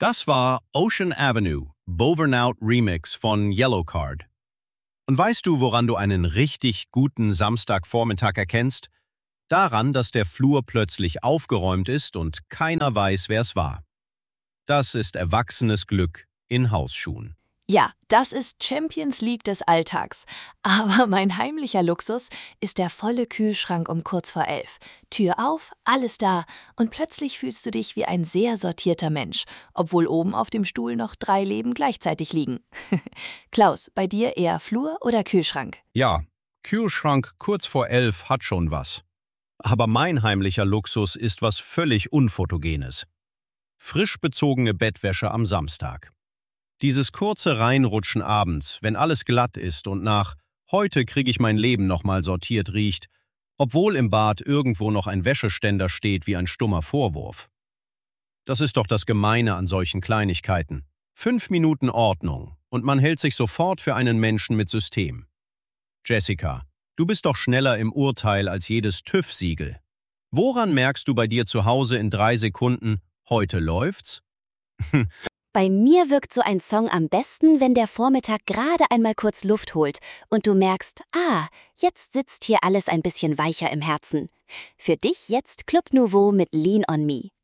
Das war Ocean Avenue, Bovernout Remix von Yellowcard. Und weißt du, woran du einen richtig guten Samstagvormittag erkennst? Daran, dass der Flur plötzlich aufgeräumt ist und keiner weiß, wer es war. Das ist erwachsenes Glück in Hausschuhen. Ja, das ist Champions League des Alltags. Aber mein heimlicher Luxus ist der volle Kühlschrank um kurz vor 11. Tür auf, alles da und plötzlich fühlst du dich wie ein sehr sortierter Mensch, obwohl oben auf dem Stuhl noch 3 Leben gleichzeitig liegen. Klaus, bei dir eher Flur oder Kühlschrank? Ja, Kühlschrank kurz vor 11 hat schon was. Aber mein heimlicher Luxus ist was völlig Unfotogenes. Frisch bezogene Bettwäsche am Samstag. Dieses kurze Reinrutschen abends, wenn alles glatt ist und nach „heute kriege ich mein Leben nochmal sortiert“ riecht, obwohl im Bad irgendwo noch ein Wäscheständer steht wie ein stummer Vorwurf. Das ist doch das Gemeine an solchen Kleinigkeiten. 5 Minuten Ordnung und man hält sich sofort für einen Menschen mit System. Jessica, du bist doch schneller im Urteil als jedes TÜV-Siegel. Woran merkst du bei dir zu Hause in 3 Sekunden, heute läuft's? Bei mir wirkt so ein Song am besten, wenn der Vormittag gerade einmal kurz Luft holt und du merkst, jetzt sitzt hier alles ein bisschen weicher im Herzen. Für dich jetzt Club Nouveau mit Lean on Me.